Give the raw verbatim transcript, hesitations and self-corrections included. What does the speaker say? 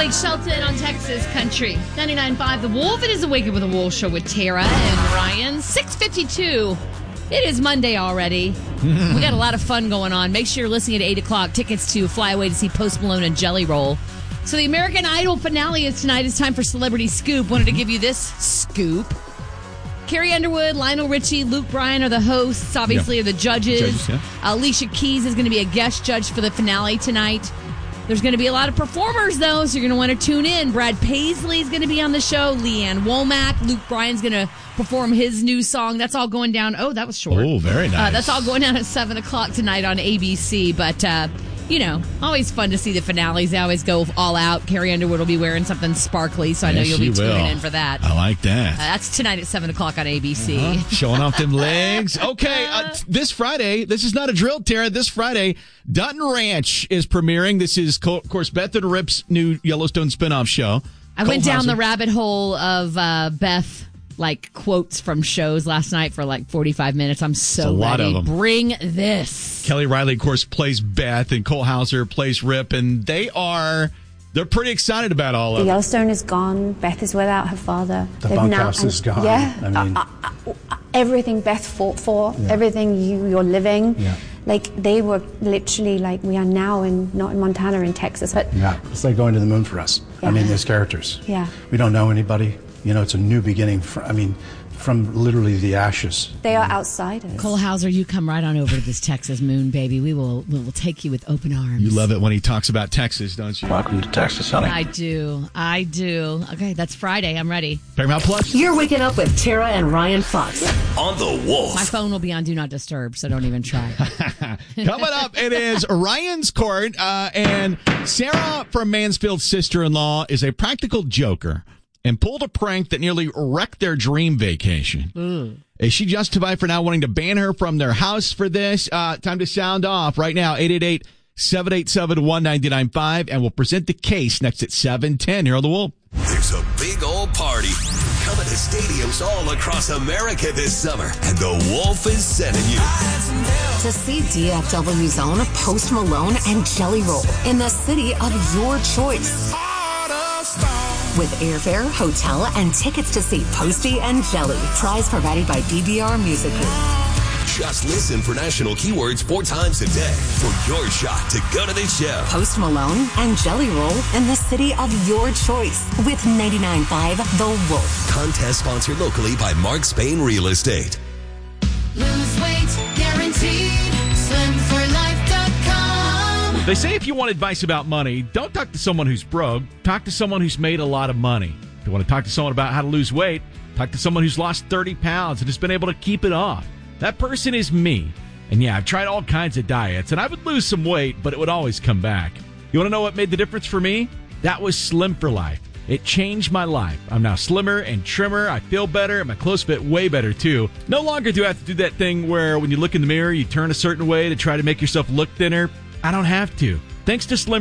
Blake Shelton on Texas Country. ninety-nine point five The Wolf. It is a Wake Up with the Wolf show with Tara and Ryan. six fifty-two It is Monday already. We got a lot of fun going on. Make sure you're listening at eight o'clock. Tickets to Fly Away to see Post Malone and Jelly Roll. So the American Idol finale is tonight. It's time for Celebrity Scoop. Wanted to give you this scoop. Carrie Underwood, Lionel Richie, Luke Bryan are the hosts. Obviously, yeah. are the judges. judges yeah. uh, Alicia Keys is going to be a guest judge for the finale tonight. There's going to be a lot of performers, though, so you're going to want to tune in. Brad Paisley is going to be on the show. Leanne Womack. Luke Bryan's going to perform his new song. That's all going down. Oh, that was short. Oh, very nice. Uh, that's all going down at seven o'clock tonight on A B C. But, uh, you know, always fun to see the finales. They always go all out. Carrie Underwood will be wearing something sparkly, so I know yes, you'll be tuning will. in for that. I like that. Uh, that's tonight at seven o'clock on A B C. Uh-huh. Showing off them legs. Okay, uh, t- this Friday, this is not a drill, Tara. This Friday, Dutton Ranch is premiering. This is, co- of course, Beth and Rip's new Yellowstone spinoff show. I Cole went down Hauser. the rabbit hole of uh, Beth, like, quotes from shows last night for like forty-five minutes. I'm so a lot ready. of them. Bring this. Kelly Riley, of course, plays Beth, and Cole Hauser plays Rip, and they are, they're pretty excited about all The of it. Yellowstone is gone. Beth is without her father. The They've bunkhouse now- is gone. Yeah. I mean- Uh, uh, uh, everything Beth fought for, Yeah. everything you, you're living. Yeah. Like, they were literally like, we are now in, not in Montana, in Texas. But Yeah, it's like going to the moon for us. Yeah. I mean, there's characters. Yeah. We don't know anybody. You know, it's a new beginning. For, I mean, from literally the ashes. they are outsiders. Cole Hauser, you come right on over to this Texas moon, baby. We will we will take you with open arms. You love it when he talks about Texas, don't you? Welcome to Texas, honey. I do. I do. Okay, that's Friday. I'm ready. Paramount Plus. You're waking up with Tara and Ryan Fox. On the Wolf. My phone will be on Do Not Disturb, so don't even try. Coming up, it is Ryan's Court, uh, and Sarah from Mansfield's sister-in-law is a practical joker and pulled a prank that nearly wrecked their dream vacation. Mm. Is she justified for now wanting to ban her from their house for this? Uh, time to sound off right now, eight eight eight, seven eight seven, one nine nine five, and we'll present the case next at seven ten here on The Wolf. There's a big old party coming to stadiums all across America this summer, and the Wolf is sending you. To see D F W's own Post Malone and Jelly Roll in the city of your choice. With airfare, hotel, and tickets to see Posty and Jelly. Prize provided by B B R Music Group. Just listen for national keywords four times a day for your shot to go to the show. Post Malone and Jelly Roll in the city of your choice with ninety-nine point five The Wolf. Contest sponsored locally by Mark Spain Real Estate. Lose weight, guaranteed. slim for life dot com. They say if you want advice about money, don't talk to someone who's broke. Talk to someone who's made a lot of money. If you want to talk to someone about how to lose weight, talk to someone who's lost thirty pounds and has been able to keep it off. That person is me. And yeah, I've tried all kinds of diets, and I would lose some weight, but it would always come back. You want to know what made the difference for me? That was Slim for Life. It changed my life. I'm now slimmer and trimmer. I feel better, and my clothes fit way better, too. No longer do I have to do that thing where when you look in the mirror, you turn a certain way to try to make yourself look thinner. I don't have to. Thanks to Slim